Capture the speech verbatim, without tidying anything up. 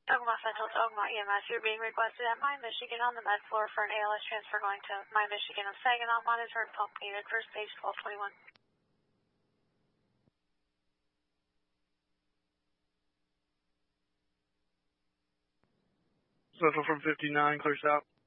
Ogama Central to Ogama E M S. You're being requested at My Michigan on the med floor for an A L S transfer going to My Michigan of Saginaw. Monitored pump needed. First stage twelve twenty-one. Central from fifty-nine, clear south.